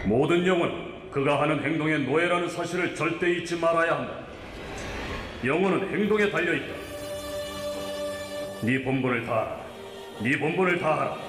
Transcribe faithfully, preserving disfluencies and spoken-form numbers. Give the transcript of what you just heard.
모든 영혼은 그가 하는 행동의 노예라는 사실을 절대 잊지 말아야 한다. 영혼은 행동에 달려있다. 네 본분을 다하라. 네 본분을 다하라.